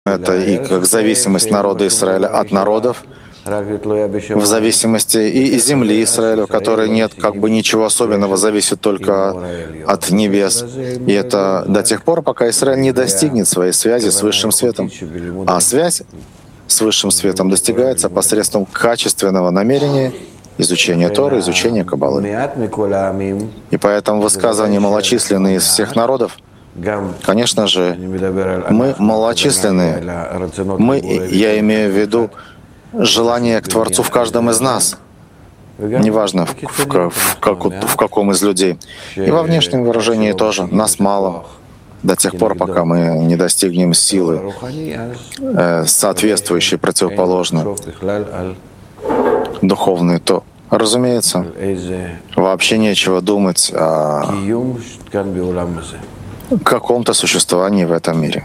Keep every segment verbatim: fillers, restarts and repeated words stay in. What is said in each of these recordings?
Это и как зависимость народа Израиля от народов, в зависимости и земли Израиля, в которой нет как бы ничего особенного, зависит только от небес. И это до тех пор, пока Израиль не достигнет своей связи с Высшим Светом. А связь с Высшим Светом достигается посредством качественного намерения изучения Торы, изучения Каббалы. И поэтому высказывания малочисленные из всех народов, конечно же, мы малочисленные. Мы, я имею в виду желание к Творцу в каждом из нас, неважно в, в, в, как, в каком из людей. И во внешнем выражении тоже. Нас мало до тех пор, пока мы не достигнем силы, э, соответствующей, противоположной, духовной, то, разумеется, вообще нечего думать о каком-то существовании в этом мире.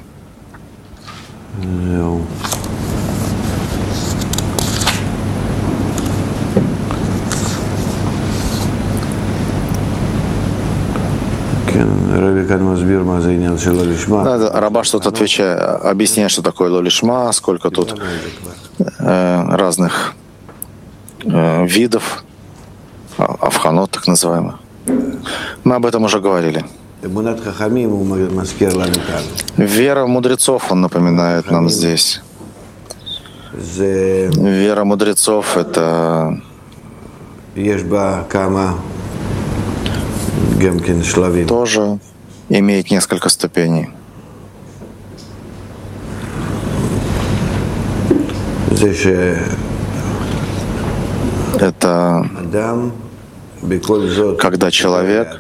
Да, Раба что-то отвечает, объясняет, что такое лолишма, сколько тут э, разных э, видов, авханот так называемых. Мы об этом уже говорили. Вера мудрецов, он напоминает нам здесь. Вера мудрецов — это тоже имеет несколько ступеней. Это когда человек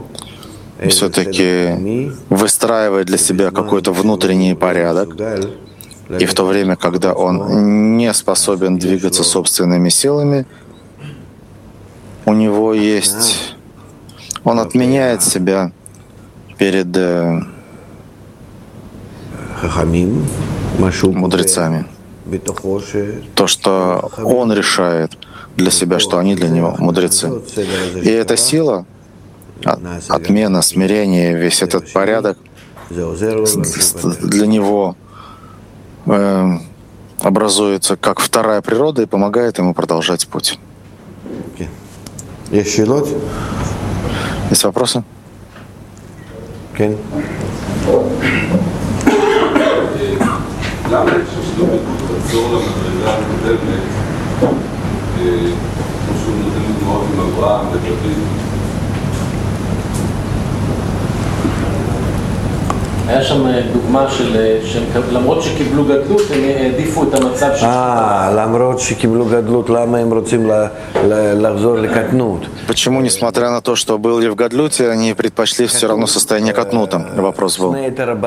все-таки выстраивает для себя какой-то внутренний порядок, и в то время, когда он не способен двигаться собственными силами, у него есть... Он отменяет себя перед э, мудрецами. То, что он решает для себя, что они для него мудрецы. И эта сила, отмена, смирение, весь этот порядок для него э, образуется как вторая природа и помогает ему продолжать путь. Есть вопросы? כן. למה כששלום תחזור למדרגה הקודמת, כמו שהוא נותן דוגמאות עם אברהם ודוד? היה שם דוגמה של, למרות שקיבלו גדלות, הם העדיפו את המצב של... אה, למרות שקיבלו גדלות, למה הם רוצים לחזור לקטנות? Почему, несмотря на то, что были в Гадлуте, они предпочли все равно состояние катнута? Вопрос был.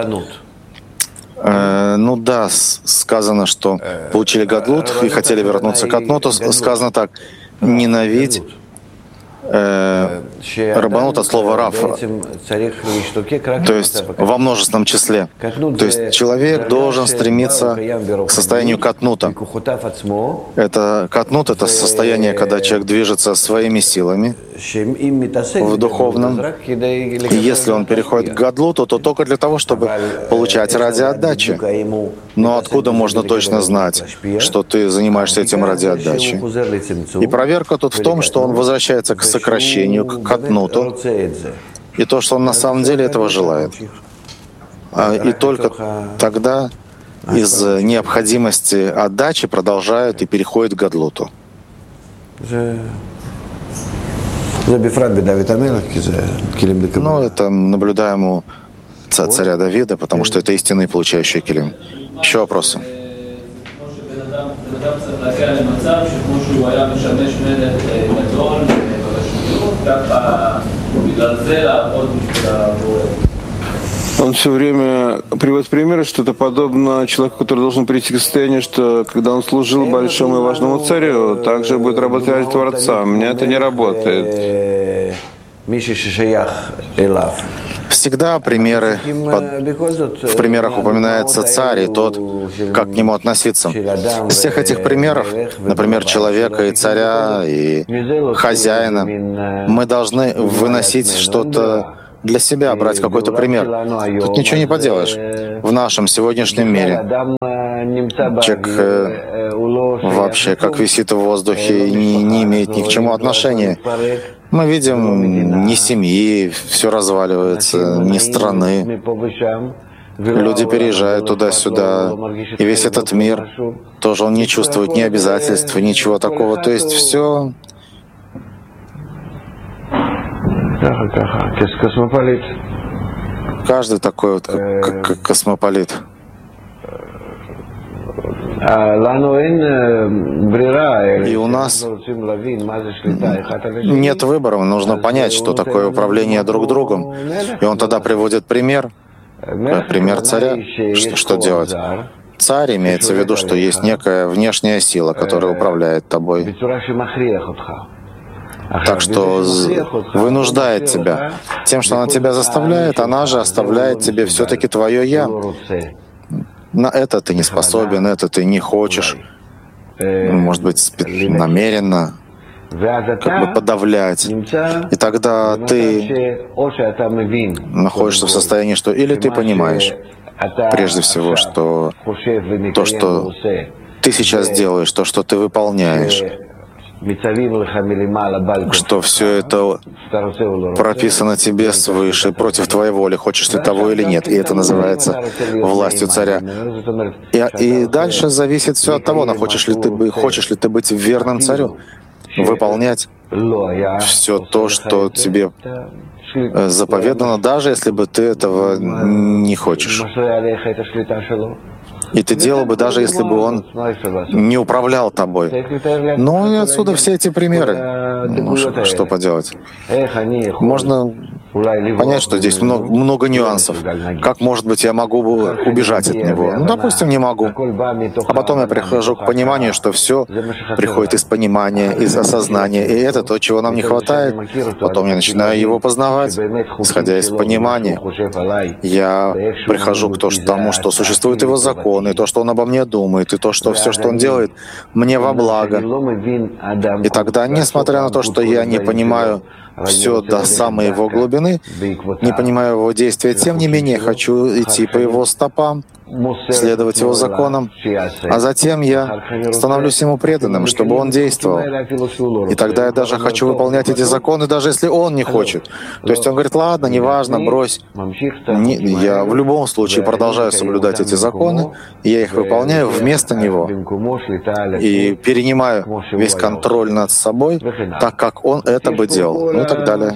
Э, ну да, сказано, что получили Гадлут и хотели вернуться к катнуту. Сказано так: ненавидь. Э, рабанут от слова «рав», то есть во множественном числе. То есть человек должен стремиться к состоянию катнута. Это катнут — это состояние, когда человек движется своими силами в духовном. И если он переходит к гадлуту, то только для того, чтобы получать ради отдачи. Но откуда можно точно знать, что ты занимаешься этим ради отдачи? И проверка тут в том, что он возвращается к сокращению, к катнуту, и то, что он на самом деле этого желает. И только тогда из необходимости отдачи продолжают и переходят к гадлуту. Ну, это наблюдаем у царя Давида, потому что это истинные получающие килим. Еще вопросы? Он все время приводит примеры, что это подобно человеку, который должен прийти к состоянию, что когда он служил большому и важному царю, также будет работать ради Творца. У меня это не работает. Всегда примеры, под, в примерах упоминается царь и тот, как к нему относиться. Из всех этих примеров, например, человека и царя, и хозяина, мы должны выносить что-то для себя брать какой-то пример. Тут ничего не поделаешь. В нашем сегодняшнем мире человек э, вообще как висит в воздухе и не, не имеет ни к чему отношения. Мы видим ни семьи, все разваливается, ни страны. Люди переезжают туда-сюда, и весь этот мир тоже он не чувствует ни обязательств, ничего такого. То есть все. Каждый такой вот как, как космополит. И у нас нет выбора, нужно понять, что такое управление друг другом. И он тогда приводит пример, пример царя, что, что делать. Царь имеется в виду, что есть некая внешняя сила, которая управляет тобой. Так что вынуждает тебя. Тем, что она тебя заставляет, она же оставляет тебе все-таки твое «я». На это ты не способен, это ты не хочешь, может быть, намеренно, как бы подавлять. И тогда ты находишься в состоянии, что или ты понимаешь, прежде всего, что то, что ты сейчас делаешь, то, что ты выполняешь, что все это прописано тебе свыше, против твоей воли, хочешь ты того или нет. И это называется властью царя. И, и дальше зависит все от того, хочешь ли ты, хочешь ли ты быть верным царю, выполнять все то, что тебе заповедано, даже если бы ты этого не хочешь. И ты делал бы, даже если бы он не управлял тобой. Ну и отсюда все эти примеры. Ну, что, что поделать? Можно понять, что здесь много, много нюансов. Как, может быть, я могу убежать от него? Ну, допустим, не могу. А потом я прихожу к пониманию, что все приходит из понимания, из осознания. И это то, чего нам не хватает. Потом я начинаю его познавать, исходя из понимания. Я прихожу к тому, что существует его закон, и то, что он обо мне думает, и то, что все, что он делает, мне во благо. И тогда, несмотря на то, что я не понимаю все до самой его глубины, не понимаю его действия, тем не менее хочу идти по его стопам, следовать его законам, а затем я становлюсь ему преданным, чтобы он действовал. И тогда я даже хочу выполнять эти законы, даже если он не хочет. То есть он говорит: ладно, неважно, брось. Не, я в любом случае продолжаю соблюдать эти законы, и я их выполняю вместо него. И перенимаю весь контроль над собой, так как он это бы делал. Ну и так далее.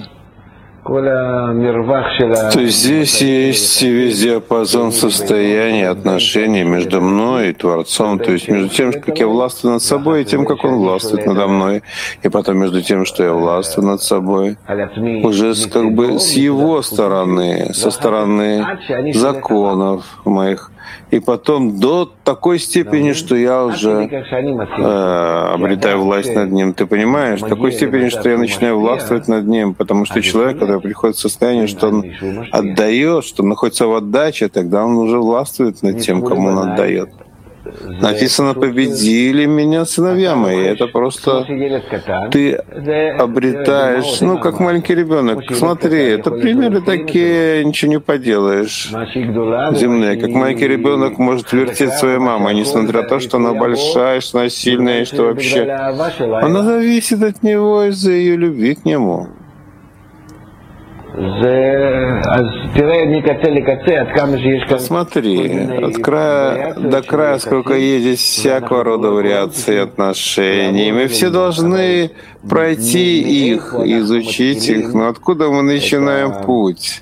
То есть здесь есть весь диапазон состояний, отношений между мной и Творцом, то есть между тем, как я властвую над собой, и тем, как Он властвует надо мной, и потом между тем, что я властвую над собой, уже с, как бы с Его стороны, со стороны законов моих, и потом до такой степени, что я уже э, обретаю власть над ним. Ты понимаешь? В такой степени, что я начинаю властвовать над ним, потому что человек, когда приходит в состояние, что он отдает, что он находится в отдаче, тогда он уже властвует над тем, кому он отдает. Написано: «Победили меня сыновья мои». Это просто ты обретаешь, ну, как маленький ребенок. Смотри, это примеры такие, ничего не поделаешь, земные. Как маленький ребенок может вертеть своей мамой, несмотря на то, что она большая, что она сильная, и что вообще она зависит от него из-за ее любви к нему. Посмотри, от края до края, сколько есть здесь всякого рода вариаций отношений. Мы все должны пройти их, изучить их. Но откуда мы начинаем путь?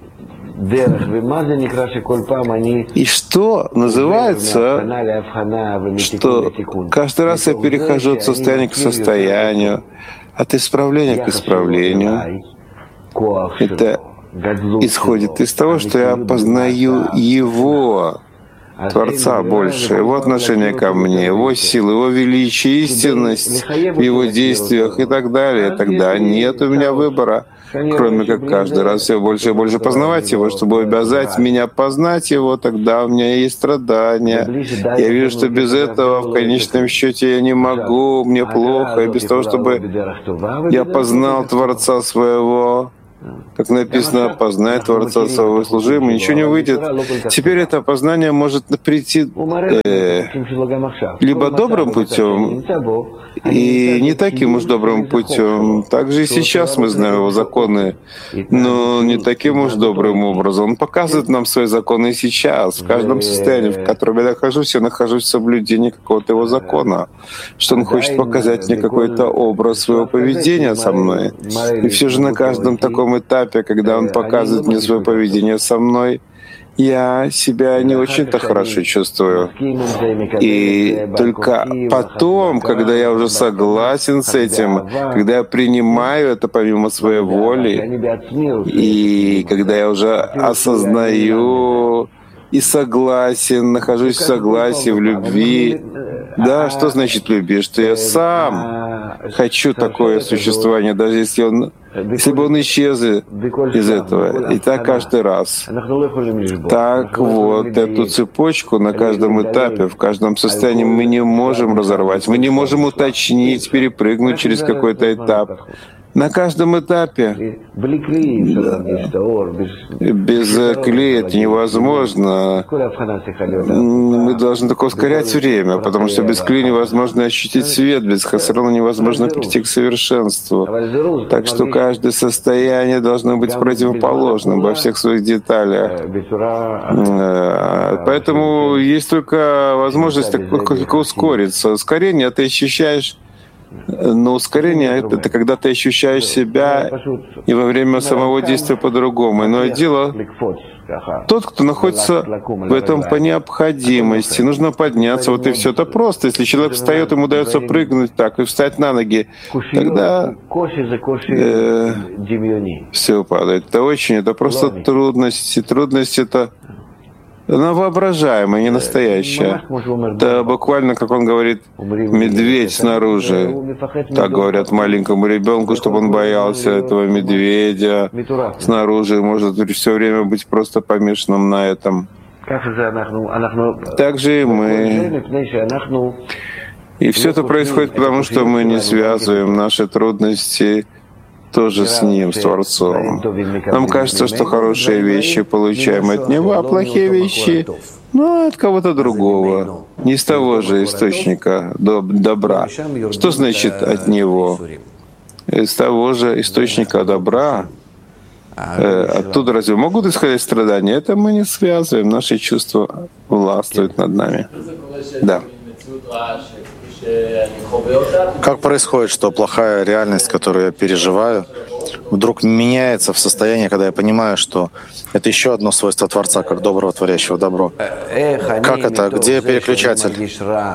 И что называется, что каждый раз я перехожу от состояния к состоянию, от исправления к исправлению. Это исходит из того, что я познаю Его, Творца, больше, Его отношение ко мне, Его силу, Его величие, истинность в Его действиях и так далее. Тогда нет у меня выбора, кроме как каждый раз все больше и больше познавать Его, чтобы обязать меня познать Его. Тогда у меня есть страдания. Я вижу, что без этого в конечном счете я не могу, мне плохо, и без того, чтобы я познал Творца своего, как написано, познай Творца своего служения, ничего не выйдет. Теперь это познание может прийти э, либо добрым путем, и не таким уж добрым путем. Также и сейчас мы знаем его законы, но не таким уж добрым образом. Он показывает нам свои законы и сейчас. В каждом состоянии, в котором я нахожусь, я нахожусь в соблюдении какого-то его закона. Что он хочет показать мне какой-то образ своего поведения со мной. И все же на каждом таком этапе, когда он показывает мне свое поведение со мной, я себя не очень-то хорошо чувствую. И только потом, когда я уже согласен с этим, когда я принимаю это помимо своей воли, и когда я уже осознаю и согласен, нахожусь в согласии, в любви. Да, что значит любви? Что я сам хочу такое существование, даже если он, если бы он исчез из этого. И так каждый раз. Так вот, эту цепочку на каждом этапе, в каждом состоянии мы не можем разорвать, мы не можем уточнить, перепрыгнуть через какой-то этап. На каждом этапе. Без клея это невозможно. Мы должны только ускорять время, потому что без клея невозможно ощутить свет, без хасрона невозможно прийти к совершенству. Так что каждое состояние должно быть противоположным во всех своих деталях. Поэтому есть только возможность только ускориться. Ускорение ты ощущаешь. Но ускорение — это, это когда ты ощущаешь себя и во время самого действия по-другому. Иное дело, тот, кто находится в этом по необходимости, нужно подняться, вот и все. Это просто. Если человек встает, ему удается прыгнуть так и встать на ноги, тогда э, все падает. Это очень, это просто трудности. Трудность — это она воображаемая, не настоящая. Это буквально, как он говорит, медведь снаружи. Так говорят маленькому ребенку, чтобы он боялся этого медведя снаружи, может все время быть просто помешанным на этом. Так же и мы. И все это происходит потому, что мы не связываем наши трудности тоже с Ним, с Творцом. Нам кажется, что хорошие вещи получаем от Него, а плохие вещи — ну, от кого-то другого, не с того же источника добра. Что значит от Него? Из того же источника добра. Оттуда разве могут исходить страдания? Это мы не связываем, наши чувства властвуют над нами. Да. Как происходит, что плохая реальность, которую я переживаю, вдруг меняется в состояние, когда я понимаю, что это еще одно свойство Творца, как доброго, творящего добро? Как это? Где переключатель?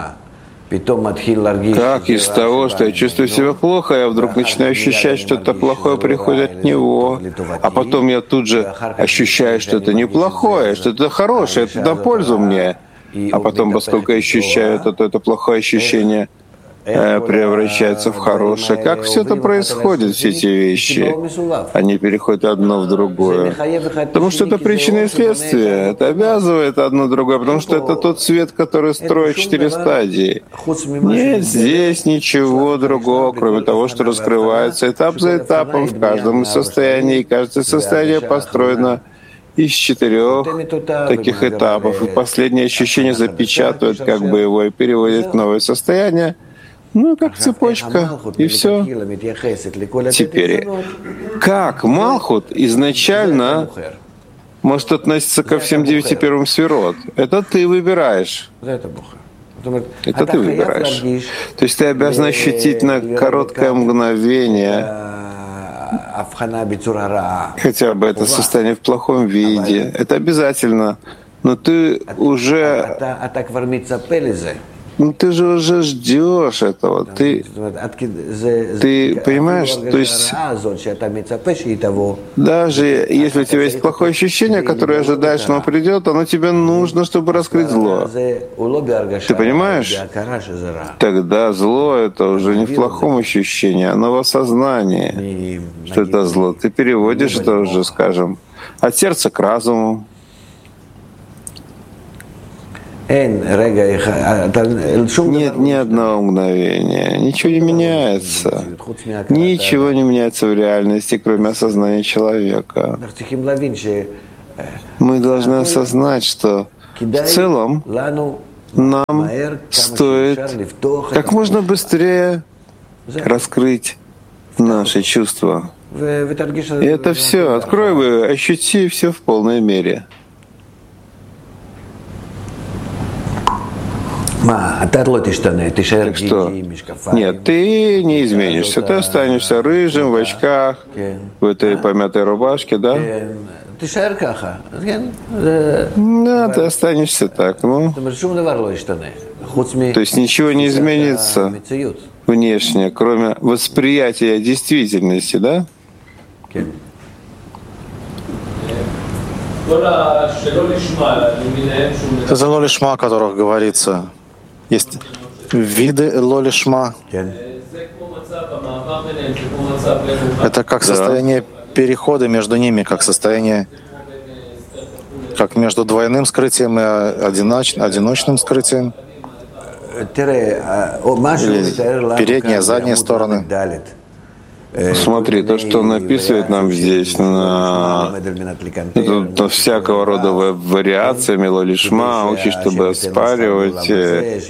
Как из того, что я чувствую себя плохо, я вдруг начинаю ощущать, что это плохое приходит от Него, а потом я тут же ощущаю, что это неплохое, что это хорошее, это на пользу мне. А потом, поскольку я ощущаю это, то это плохое ощущение э, превращается в хорошее. Как все это происходит, все эти вещи? Они переходят одно в другое. Потому что это причина и следствие. Это обязывает одно другое, потому что это тот свет, который строит четыре стадии. Нет здесь ничего другого, кроме того, что раскрывается этап за этапом в каждом из состояний. И каждое состояние построено из четырех таких этапов. И последнее ощущение запечатывает как бы его и переводит в новое состояние. Ну, как цепочка, и все. Теперь, как Малхут изначально может относиться ко всем девяти первым сферот? Это ты выбираешь. Это ты выбираешь. То есть ты обязан ощутить на короткое мгновение хотя бы это состояние в плохом виде. Это обязательно. Но ты уже... Ну, ты же уже ждешь этого. Ты, ты понимаешь, то есть даже если у тебя есть плохое ощущение, которое ожидаешь, что оно придет, оно тебе нужно, чтобы раскрыть зло. Ты понимаешь? Тогда зло — это уже не в плохом ощущении, оно в осознании, что это зло. Ты переводишь это уже, скажем, от сердца к разуму. Нет ни одного мгновения. Ничего не меняется. Ничего не меняется в реальности, кроме осознания человека. Мы должны осознать, что в целом нам стоит как можно быстрее раскрыть наши чувства. И это все. Открой вы, ощути все в полной мере. Так что, нет, ты не изменишься. Ты останешься рыжим, в очках, в этой помятой рубашке, да? Да, ты останешься так, ну. То есть ничего не изменится внешне, кроме восприятия действительности, да? За лолишма, о которых говорится, есть виды лолишма. Это как состояние перехода между ними, как состояние, как между двойным скрытием и одиноч, одиночным скрытием. Или передняя, задняя стороны. Смотри, то, что он описывает нам здесь, на, это всякого рода вариациями лолишма, учит, чтобы оспаривать, э,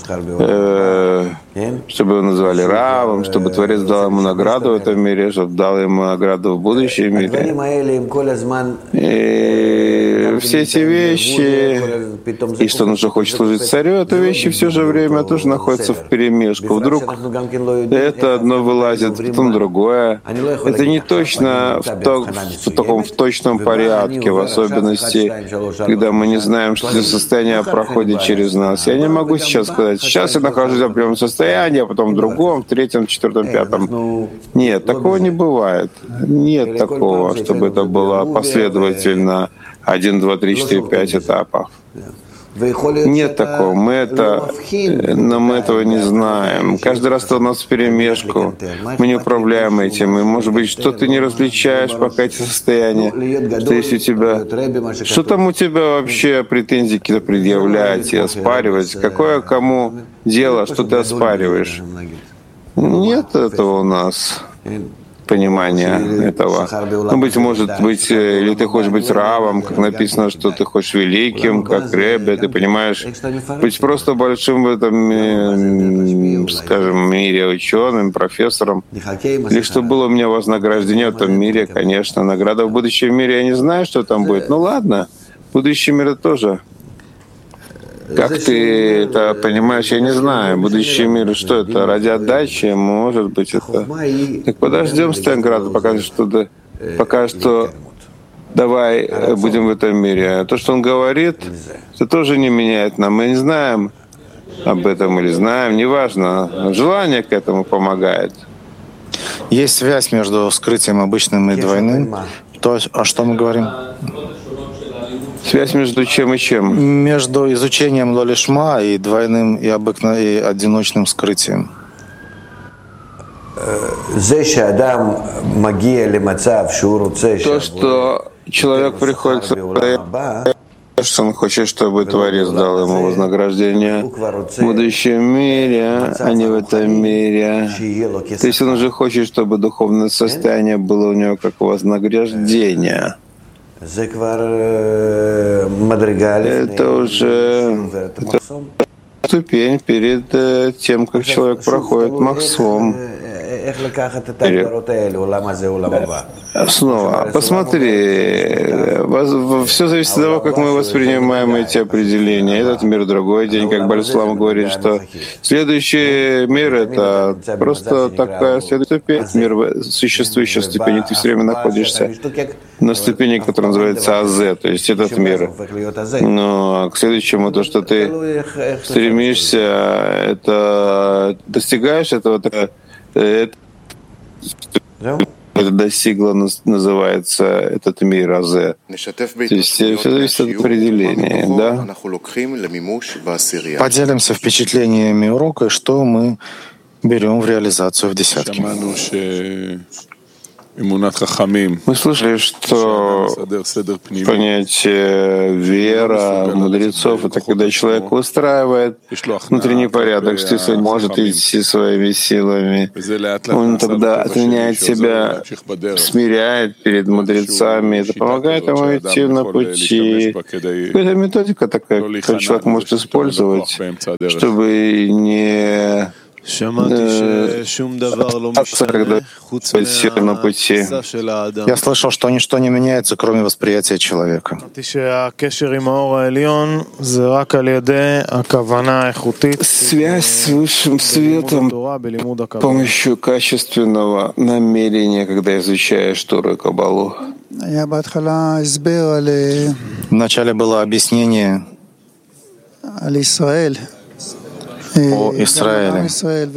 чтобы его назвали равом, чтобы Творец дал ему награду в этом мире, чтобы дал ему награду в будущем мире. И все эти вещи, и что он уже хочет служить царю, это вещи все же время тоже находятся в перемешку. Вдруг это одно вылазит, потом другое. Это не точно в, то, в таком в точном порядке, в особенности, когда мы не знаем, что это состояние проходит через нас. Я не могу сейчас сказать, сейчас я нахожусь в определенном состоянии, а потом в другом, в третьем, в четвертом, пятом. Нет, такого не бывает. Нет такого, чтобы это было последовательно один, два, три, четыре, пять этапов. Нет такого. Мы это, но мы этого не знаем. Каждый раз это у нас вперемешку. Мы не управляем этим. И, может быть, что ты не различаешь пока эти состояния. Что если у тебя... Что там у тебя вообще претензии какие-то предъявлять и оспаривать? Какое кому дело, что ты оспариваешь? Нет этого у нас. Понимания этого. Ну, быть может быть, или ты хочешь быть равом, как написано, что ты хочешь великим, как Ребе, ты понимаешь, быть просто большим в этом, скажем, мире ученым, профессором. Или что было у меня вознаграждение в этом мире, конечно, награда в будущем мире, я не знаю, что там будет. Ну ладно, будущий мир тоже. Как ты это понимаешь, я не знаю. Будущий мир, что это? Ради отдачи? Может быть, это... Так подождем Стенграда, пока что, пока что давай будем в этом мире. То, что он говорит, это тоже не меняет нам. Мы не знаем об этом или знаем, неважно. Желание к этому помогает. Есть связь между скрытием обычным и двойным. То, о что мы говорим? Связь между чем и чем? Между изучением лолишма и двойным и, обыкно... и одиночным скрытием. То, что человек приходит к что он хочет, чтобы Творец дал ему вознаграждение в будущем мире, а не в этом мире. То есть он уже хочет, чтобы духовное состояние было у него как вознаграждение. Это уже это ступень перед тем, как человек проходит махсом. Снова, посмотри, все зависит от того, как мы воспринимаем эти определения. Этот мир другой день, как Бальслам говорит, что следующий мир — это просто такая следующая ступень, мир, существующая ступень, и ты все время находишься на ступени, которая называется Азе, то есть этот мир. Но к следующему, то, что ты стремишься, это достигаешь этого, это, это достигло, называется этот мир Азе. То есть все зависит от определения, да? Поделимся впечатлениями урока, что мы берем в реализацию в десятке. Мы слышали, что понятие вера мудрецов — это когда человек выстраивает внутренний порядок, что если он может идти своими силами, он тогда отменяет себя, смиряет перед мудрецами, это помогает ему идти на пути. Это методика такая, которую человек может использовать, чтобы не когда на пути. Я слышал, что ничто не меняется, кроме восприятия человека. Связь с высшим светом с помощью качественного намерения, когда изучаешь Тору и Кабалу. Вначале было объяснение о Израиле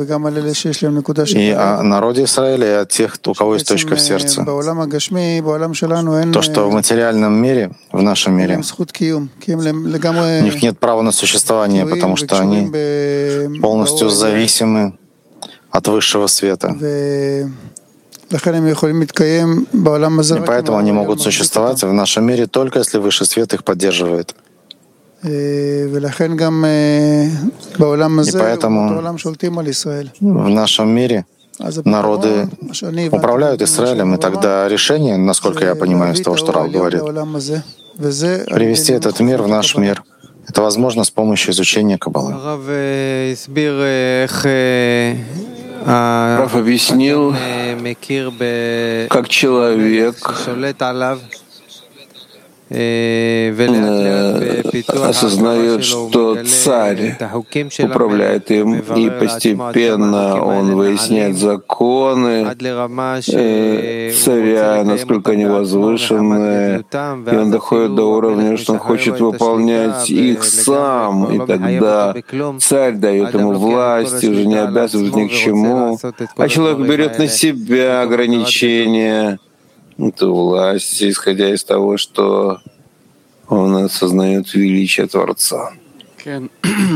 и о народе Израиля, и о тех, у кого есть точка в сердце. То, что в материальном мире, в нашем мире, у них нет права на существование, потому что они полностью зависимы от высшего света. И поэтому они могут существовать в нашем мире только если высший свет их поддерживает. И поэтому в нашем мире народы управляют Израилем, и тогда решение, насколько я понимаю из того, что Рав говорит, привести этот мир в наш мир. Это возможно с помощью изучения Каббалы. Рав объяснил, как человек осознает, что царь управляет им, и постепенно он выясняет законы царя, насколько они возвышенные, и он доходит до уровня, что он хочет выполнять их сам, и тогда царь дает ему власть, и уже не обязывает ни к чему, а человек берет на себя ограничения, эту власть, исходя из того, что он осознает величие Творца. Хотел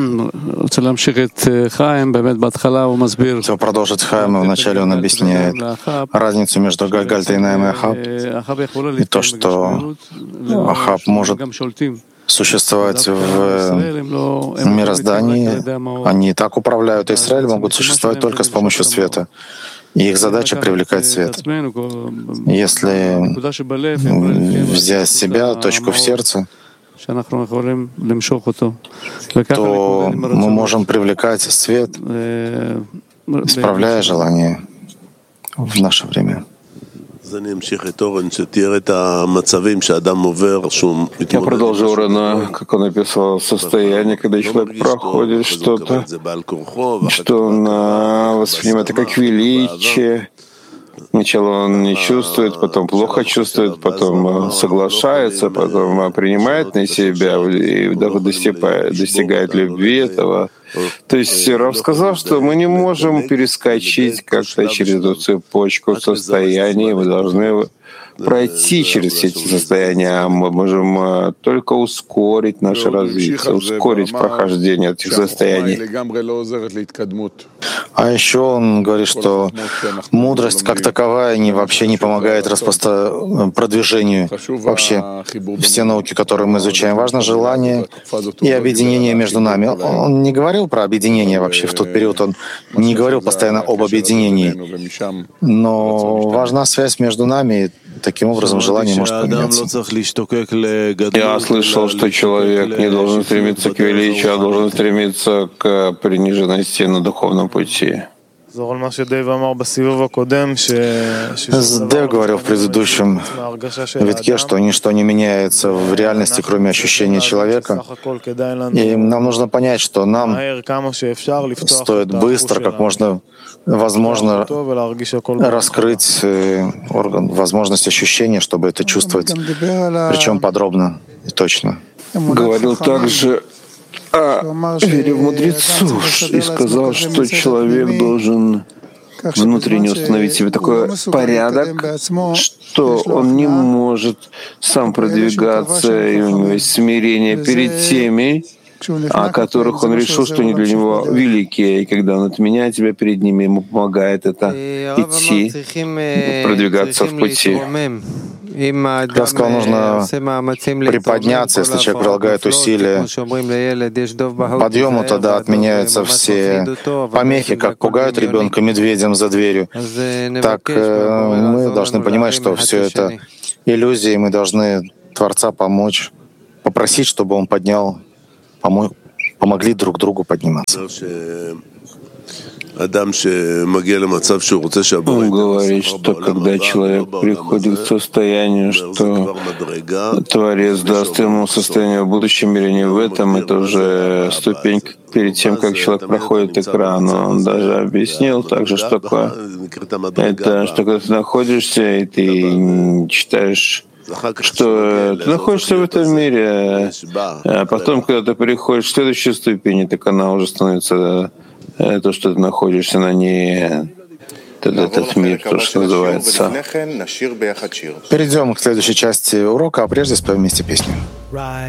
продолжить Хаим. Вначале он объясняет разницу между Гальгальтейнаем и Ахаб, и то, что Ахаб может существовать в мироздании. Они и так управляют, а Израиль могут существовать только с помощью света. И их задача — привлекать свет. Если взять себя, точку в сердце, то мы можем привлекать свет, исправляя желание в наше время. Я продолжу Рена, как он описал состояние, когда человек проходит что-то, что он воспринимает это как величие. Сначала он не чувствует, потом плохо чувствует, потом соглашается, потом принимает на себя и достигает любви этого. То есть Рав сказал, что мы не можем перескочить как-то через эту цепочку состояний, мы должны пройти через все эти состояния, мы можем только ускорить наше развитие, ускорить прохождение этих состояний. А еще он говорит, что мудрость как таковая не, вообще не помогает распро... продвижению. Вообще все науки, которые мы изучаем, важно желание и объединение между нами. Он не говорил про объединение вообще в тот период, он не говорил постоянно об объединении. Но важна связь между нами, и таким образом желание может поменяться. Я слышал, что человек не должен стремиться к величию, а должен стремиться к приниженности на духовном пути. Дэв говорил в предыдущем витке, что ничто не меняется в реальности, кроме ощущения человека. И нам нужно понять, что нам стоит быстро, как можно, возможно, раскрыть орган, возможность ощущения, чтобы это чувствовать, причем подробно и точно. Говорил также о вере в мудрецов и сказал, что человек должен внутренне установить себе такой порядок, что он не может сам продвигаться, и у него есть смирение перед теми, о которых он решил, что они для него великие. И когда он отменяет тебя перед ними, ему помогает это идти, продвигаться в пути. Я сказал, нужно приподняться, если человек прилагает усилия к подъему, тогда отменяются все помехи, как пугают ребенка медведем за дверью. Так мы должны понимать, что все это иллюзии, мы должны Творца помочь, попросить, чтобы он поднял, помо- помогли друг другу подниматься. Он говорит, что когда человек приходит к состоянию, что Творец даст ему состояние в будущем мире, не в этом, это уже ступень перед тем, как человек проходит экран. Он даже объяснил также, что такое. Это что когда ты находишься и ты читаешь, что ты находишься в этом мире, а потом, когда ты переходишь к следующей ступени, так она уже становится то, что ты находишься на ней, этот мир, то, что называется. Перейдем к следующей части урока, а прежде споем вместе песню.